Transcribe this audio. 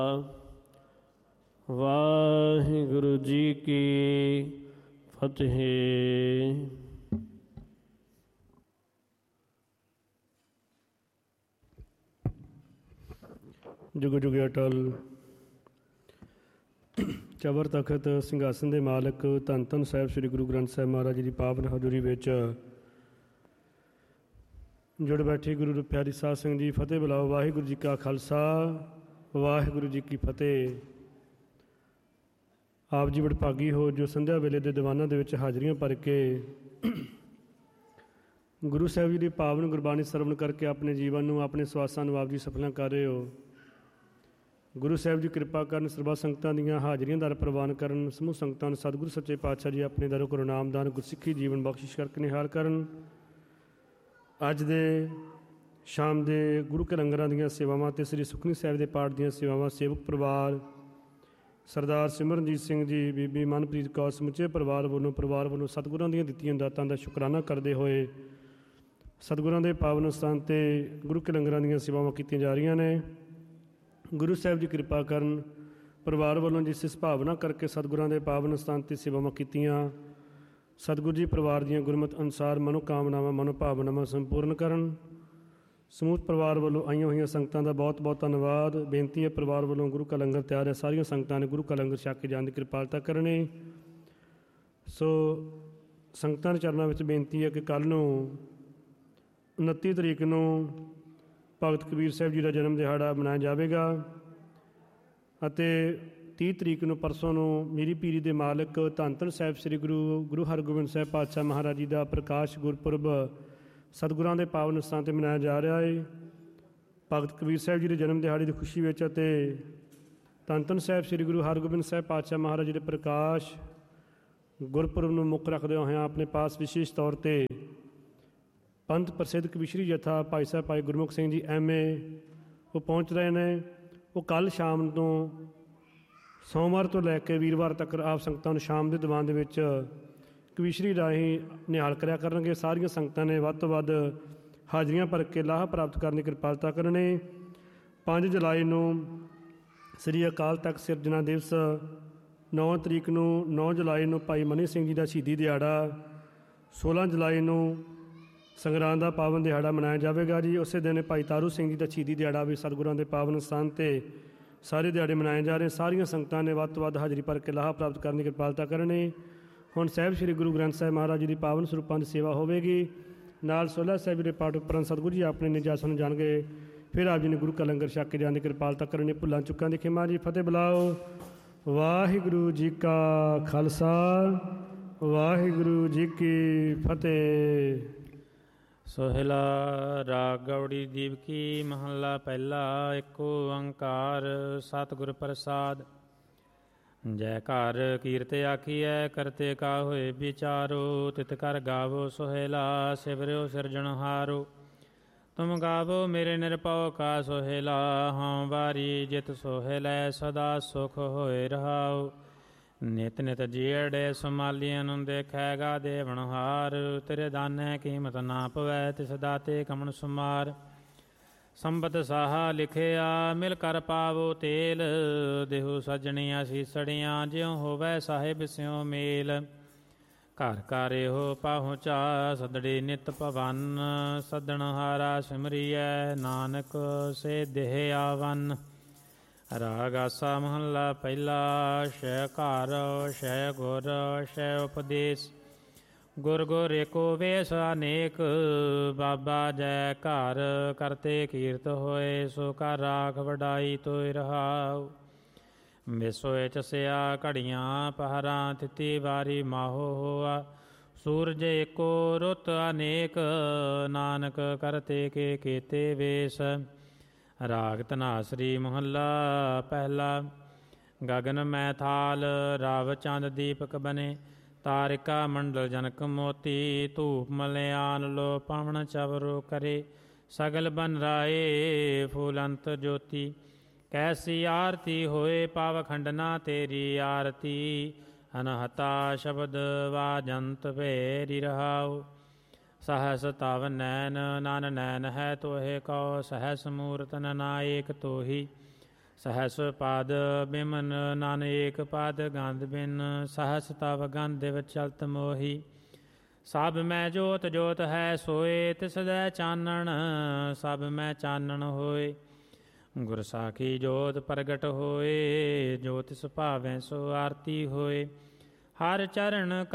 ਵਾਹਿਗੁਰੂ ਜੀ ਕੀ ਫਤਿਹ। ਜੁਗ ਜੁਗ ਅਟਲ ਚਬਰ ਤਖਤ ਸਿੰਘਾਸਨ ਦੇ ਮਾਲਕ ਧੰਨ ਧੰਨ ਸਾਹਿਬ ਸ੍ਰੀ ਗੁਰੂ ਗ੍ਰੰਥ ਸਾਹਿਬ ਮਹਾਰਾਜ ਜੀ ਦੀ ਪਾਵਨ ਹਜ਼ੂਰੀ ਵਿੱਚ ਜੁੜ ਬੈਠੇ ਗੁਰੂ ਪਿਆਰੀ ਸਾਧ ਸੰਗਤ ਜੀ, ਫਤਿਹ ਬੁਲਾਓ। ਵਾਹਿਗੁਰੂ ਜੀ ਕਾ ਖਾਲਸਾ, ਵਾਹਿਗੁਰੂ ਜੀ ਕੀ ਫਤਿਹ। ਆਪ ਜੀ ਵਡਭਾਗੀ ਹੋ ਜੋ ਸੰਧਿਆ ਵੇਲੇ ਦੇ ਦੀਵਾਨਾਂ ਦੇ ਵਿੱਚ ਹਾਜ਼ਰੀਆਂ ਭਰ ਕੇ ਗੁਰੂ ਸਾਹਿਬ ਜੀ ਦੀ ਪਾਵਨ ਗੁਰਬਾਣੀ ਸਰਵਣ ਕਰਕੇ ਆਪਣੇ ਜੀਵਨ ਨੂੰ, ਆਪਣੇ ਸਵਾਸਾਂ ਨੂੰ ਆਪ ਜੀ ਸਫਲਾਂ ਕਰ ਰਹੇ ਹੋ। ਗੁਰੂ ਸਾਹਿਬ ਜੀ ਕਿਰਪਾ ਕਰਨ, ਸਰਬੱਤ ਸੰਗਤਾਂ ਦੀਆਂ ਹਾਜ਼ਰੀਆਂ ਦਰ ਪ੍ਰਵਾਨ ਕਰਨ। ਸਮੂਹ ਸੰਗਤਾਂ ਨੂੰ ਸਤਿਗੁਰੂ ਸੱਚੇ ਪਾਤਸ਼ਾਹ ਜੀ ਆਪਣੇ ਦਰੋਂ ਕਰੋ ਨਾਮਦਾਨ, ਗੁਰਸਿੱਖੀ ਜੀਵਨ ਬਖਸ਼ਿਸ਼ ਕਰਕੇ ਨਿਹਾਲ ਕਰਨ। ਅੱਜ ਦੇ ਸ਼ਾਮ ਦੇ ਗੁਰੂ ਕੇ ਲੰਗਰਾਂ ਦੀਆਂ ਸੇਵਾਵਾਂ ਅਤੇ ਸ੍ਰੀ ਸੁਖਮਨੀ ਸਾਹਿਬ ਦੇ ਪਾਠ ਦੀਆਂ ਸੇਵਾਵਾਂ ਸੇਵਕ ਪਰਿਵਾਰ ਸਰਦਾਰ ਸਿਮਰਨਜੀਤ ਸਿੰਘ ਜੀ, ਬੀਬੀ ਮਨਪ੍ਰੀਤ ਕੌਰ, ਸਮੁੱਚੇ ਪਰਿਵਾਰ ਵੱਲੋਂ ਸਤਿਗੁਰਾਂ ਦੀਆਂ ਦਿੱਤੀਆਂ ਦਾਤਾਂ ਦਾ ਸ਼ੁਕਰਾਨਾ ਕਰਦੇ ਹੋਏ ਸਤਿਗੁਰਾਂ ਦੇ ਪਾਵਨ ਸਥਾਨ 'ਤੇ ਗੁਰੂ ਕੇ ਲੰਗਰਾਂ ਦੀਆਂ ਸੇਵਾਵਾਂ ਕੀਤੀਆਂ ਜਾ ਰਹੀਆਂ ਨੇ। ਗੁਰੂ ਸਾਹਿਬ ਜੀ ਕਿਰਪਾ ਕਰਨ, ਪਰਿਵਾਰ ਵੱਲੋਂ ਜਿਸ ਭਾਵਨਾ ਕਰਕੇ ਸਤਿਗੁਰਾਂ ਦੇ ਪਾਵਨ ਸਥਾਨ 'ਤੇ ਸੇਵਾਵਾਂ ਕੀਤੀਆਂ, ਸਤਿਗੁਰੂ ਜੀ ਪਰਿਵਾਰ ਦੀਆਂ ਗੁਰਮਤਿ ਅਨੁਸਾਰ ਮਨੋਕਾਮਨਾਵਾਂ ਮਨੋਭਾਵਨਾਵਾਂ ਸੰਪੂਰਨ ਕਰਨ। ਸਮੂਹ ਪਰਿਵਾਰ ਵੱਲੋਂ ਆਈਆਂ ਹੋਈਆਂ ਸੰਗਤਾਂ ਦਾ ਬਹੁਤ ਬਹੁਤ ਧੰਨਵਾਦ। ਬੇਨਤੀ ਹੈ ਪਰਿਵਾਰ ਵੱਲੋਂ ਗੁਰੂ ਕਾ ਲੰਗਰ ਤਿਆਰ ਹੈ, ਸਾਰੀਆਂ ਸੰਗਤਾਂ ਨੇ ਗੁਰੂ ਕਾ ਲੰਗਰ ਛਕ ਕੇ ਜਾਣ ਦੀ ਕਿਰਪਾਲਤਾ ਕਰਨੀ। ਸੋ ਸੰਗਤਾਂ ਦੇ ਚਰਨਾਂ ਵਿੱਚ ਬੇਨਤੀ ਹੈ ਕਿ ਕੱਲ੍ਹ ਨੂੰ 29 ਤਰੀਕ ਨੂੰ ਭਗਤ ਕਬੀਰ ਸਾਹਿਬ ਜੀ ਦਾ ਜਨਮ ਦਿਹਾੜਾ ਮਨਾਇਆ ਜਾਵੇਗਾ ਅਤੇ 30 ਤਰੀਕ ਨੂੰ ਪਰਸੋਂ ਨੂੰ ਮੀਰੀ ਪੀਰੀ ਦੇ ਮਾਲਕ ਧੰਨ ਧੰਨ ਸਾਹਿਬ ਸ੍ਰੀ ਗੁਰੂ ਹਰਗੋਬਿੰਦ ਸਾਹਿਬ ਪਾਤਸ਼ਾਹ ਮਹਾਰਾਜ ਜੀ ਦਾ ਪ੍ਰਕਾਸ਼ ਗੁਰਪੁਰਬ ਸਤਿਗੁਰਾਂ ਦੇ ਪਾਵਨ ਸਥਾਨ 'ਤੇ ਮਨਾਇਆ ਜਾ ਰਿਹਾ ਹੈ। ਭਗਤ ਕਬੀਰ ਸਾਹਿਬ ਜੀ ਦੇ ਜਨਮ ਦਿਹਾੜੇ ਦੀ ਖੁਸ਼ੀ ਵਿੱਚ ਅਤੇ ਧੰਨ ਧੰਨ ਸਾਹਿਬ ਸ੍ਰੀ ਗੁਰੂ ਹਰਗੋਬਿੰਦ ਸਾਹਿਬ ਪਾਤਸ਼ਾਹ ਮਹਾਰਾਜ ਜੀ ਦੇ ਪ੍ਰਕਾਸ਼ ਗੁਰਪੁਰਬ ਨੂੰ ਮੁੱਖ ਰੱਖਦੇ ਹੋਇਆਂ ਆਪਣੇ ਪਾਸ ਵਿਸ਼ੇਸ਼ ਤੌਰ 'ਤੇ ਪੰਥ ਪ੍ਰਸਿੱਧ ਕਵੀਸ਼ਰੀ ਜਥਾ ਭਾਈ ਸਾਹਿਬ ਭਾਈ ਗੁਰਮੁਖ ਸਿੰਘ ਜੀ MA ਉਹ ਪਹੁੰਚ ਰਹੇ ਨੇ। ਉਹ ਕੱਲ੍ਹ ਸ਼ਾਮ ਤੋਂ ਸੋਮਵਾਰ ਤੋਂ ਲੈ ਕੇ ਵੀਰਵਾਰ ਤੱਕ ਆਪ ਸੰਗਤਾਂ ਨੂੰ ਸ਼ਾਮ ਦੇ ਦੀਵਾਨ ਦੇ ਵਿੱਚ ਕਵੀਸ਼ਰੀ ਰਾਹੀਂ ਨਿਹਾਲ ਕਰਿਆ ਕਰਨਗੇ। ਸਾਰੀਆਂ ਸੰਗਤਾਂ ਨੇ ਵੱਧ ਤੋਂ ਵੱਧ ਹਾਜ਼ਰੀਆਂ ਭਰ ਕੇ ਲਾਹਾ ਪ੍ਰਾਪਤ ਕਰਨ ਦੀ ਕਿਰਪਾਲਤਾ ਕਰਨੀ। 5 ਜੁਲਾਈ ਨੂੰ ਸ੍ਰੀ ਅਕਾਲ ਤਖਤ ਸਿਰਜਣਾ ਦਿਵਸ, 9 ਤਰੀਕ ਨੂੰ 9 ਜੁਲਾਈ ਨੂੰ ਭਾਈ ਮਨੀ ਸਿੰਘ ਜੀ ਦਾ ਸ਼ਹੀਦੀ ਦਿਹਾੜਾ, 16 ਜੁਲਾਈ ਨੂੰ ਸੰਗਰਾਂਦ ਦਾ ਪਾਵਨ ਦਿਹਾੜਾ ਮਨਾਇਆ ਜਾਵੇਗਾ ਜੀ। ਉਸੇ ਦਿਨ ਭਾਈ ਤਾਰੂ ਸਿੰਘ ਜੀ ਦਾ ਸ਼ਹੀਦੀ ਦਿਹਾੜਾ ਵੀ ਸਤਿਗੁਰਾਂ ਦੇ ਪਾਵਨ ਸਥਾਨ 'ਤੇ ਸਾਰੇ ਦਿਹਾੜੇ ਮਨਾਏ ਜਾ ਰਹੇ। ਸਾਰੀਆਂ ਸੰਗਤਾਂ ਨੇ ਵੱਧ ਤੋਂ ਵੱਧ ਹਾਜ਼ਰੀ ਭਰ ਕੇ ਲਾਹਾ ਪ੍ਰਾਪਤ ਕਰਨ ਦੀ ਕਿਰਪਾਲਤਾ ਕਰਨੀ। ਹੁਣ ਸਾਹਿਬ ਸ੍ਰੀ ਗੁਰੂ ਗ੍ਰੰਥ ਸਾਹਿਬ ਮਹਾਰਾਜ ਜੀ ਦੀ ਪਾਵਨ ਸਰੂਪਾਂ ਦੀ ਸੇਵਾ ਹੋਵੇਗੀ। ਨਾਲ ਸੋਲ੍ਹਾ ਸਾਹਿਬ ਦੇ ਪਾਠ ਉਪਰੰਤ ਸਤਿਗੁਰੂ ਜੀ ਆਪਣੇ ਨਿਜਾਸਨ ਜਾਣਗੇ। ਫਿਰ ਆਪ ਜੀ ਨੇ ਗੁਰੂ ਕਾ ਲੰਗਰ ਛਕ ਕੇ ਜਾਣ ਦੀ ਕਿਰਪਾਲਤਾ ਕਰਨੀ। ਭੁੱਲਾਂ ਚੁੱਕਾਂ ਦੀ ਖਿਮਾ ਜੀ। ਫਤਿਹ ਬੁਲਾਓ। ਵਾਹਿਗੁਰੂ ਜੀ ਕਾ ਖਾਲਸਾ, ਵਾਹਿਗੁਰੂ ਜੀ ਕੀ ਫਤਿਹ। ਸੋਹਿਲਾ ਰਾਗ ਗੌੜੀ ਦੀਪਕੀ ਮਹੱਲਾ ਪਹਿਲਾ। ਇੱਕ ਓੰਕਾਰ ਸਤਿਗੁਰ ਪ੍ਰਸਾਦ। ਜੈ ਘਰ ਕੀਰਤ ਆਖੀਐ ਕਰਤੇ ਕਾ ਹੋਏ ਵਿਚਾਰੋ। ਤਿਤ ਕਰ ਗਾਵੋ ਸੋਹਿਲਾ ਸਿਵਰਿਓ ਸਿਰਜਣਹਾਰੋ। ਤੁਮ ਗਾਵੋ ਮੇਰੇ ਨਿਰਭਉ ਕਾ ਸੋਹਿਲਾ। ਹਉ ਵਾਰੀ ਜਿਤ ਸੋਹਿਲੈ ਸਦਾ ਸੁਖ ਹੋਏ ਰਹਾਉ। ਨਿਤ ਨਿਤ ਜੀੜੇ ਸਮਾਲੀਆਂ ਨੂੰ ਦੇਖੈਗਾ ਦੇਵਨਹਾਰ। ਤੇਰੇ ਦਾਨੇ ਕੀਮਤ ਨਾ ਪਵੈ ਤਿਸ ਦਾਤੇ ਕਮਣ ਸੁਮਾਰ। ਸੰਬਤ ਸਾਹਾ ਲਿਖਿਆ ਮਿਲ ਕਰ ਪਾਵੋ ਤੇਲ। ਦੇਹੂ ਸਜਣੀਆਂ ਸੀਸੜੀਆਂ ਜਿਉ ਹੋਵੈ ਸਾਹਿਬ ਸਿਉ ਮੇਲ। ਘਰ ਘਰ ਇਹੋ ਪਹੁੰਚਾ ਸਦੜੀ ਨਿਤ ਭਵਨ। ਸਦਣਹਾਰਾ ਸਿਮਰੀਐ ਨਾਨਕ ਸੇ ਦੇਹ ਆਵਨ। ਰਾਗ ਆਸਾ ਮਹੱਲਾ ਪਹਿਲਾ। ਸ਼ੈ ਘਰ ਸ਼ੈ ਗੁਰ ਸ਼ੈ ਉਪਦੇਸ਼। ਗੁਰ ਗੁਰ ਏਕੋ ਵੇਸ ਅਨੇਕ। ਬਾਬਾ ਜੈ ਘਰ ਕਰਤੇ ਕੀਰਤ ਹੋਏ। ਸੋ ਘਰ ਰਾਖ ਵਡਾਈ ਤੋਇ ਰਹਾਉ। ਵਿਸੋਏ ਚਸਿਆ ਘੜੀਆਂ ਪਹਰਾਂ। ਤਿਤੀ ਵਾਰੀ ਮਾਹੋ ਹੋਆ। ਸੂਰਜ ਏਕੋ ਰੁੱਤ ਅਨੇਕ। ਨਾਨਕ ਕਰਤੇ ਕੇ ਕੀਤੇ ਵੇਸ। ਰਾਗ ਧਨਾਸਰੀ ਮਹੱਲਾ ਪਹਿਲਾ। ਗਗਨ ਮੈਂ ਥਾਲ ਰਵ ਚੰਦ ਦੀਪਕ ਬਨੇ। ਤਾਰਿਕਾ ਮੰਡਲ ਜਨਕ ਮੋਤੀ। ਧੂਪ ਮਲਿਆਨ ਲੋ ਪਾਵਨ ਚਵਰੋ ਕਰੇ। ਸਗਲ ਬਨ ਰਾਏ ਫੂਲੰਤ ਜੋਤੀ। ਕੈਸੀ ਆਰਤੀ ਹੋਏ ਪਾਵ ਖੰਡਨਾ ਤੇਰੀ ਆਰਤੀ। ਅਨਹਤਾ ਸ਼ਬਦ ਵਾਜੰਤ ਭੇਰੀ ਰਹਾਉ। सहस तव नैन नन नैन है तोहे कौ सहस मूर्त ननाएक तोही ਸਹਸ ਪਾਦ ਬਿਮਨ ਨਾਨਕ ਪਾਦ ਗੰਧ ਬਿਨ ਸਹਸ ਤਵ ਗੰਧ ਦਿਵ ਚਲਤ ਮੋਹੀ ਸਭ ਮੈਂ ਜੋਤ ਜੋਤ ਹੈ ਸੋਏ ਤਿਸ ਦੈ ਚਾਨਣ ਸਭ ਮੈਂ ਚਾਨਣ ਹੋਏ ਗੁਰ ਸਾਖੀ ਜੋਤ ਪ੍ਰਗਟ ਹੋਏ ਜੋ ਤਿਸ ਭਾਵੈ ਸੋ ਆਰਤੀ ਹੋਏ ਹਰ ਚਰਨ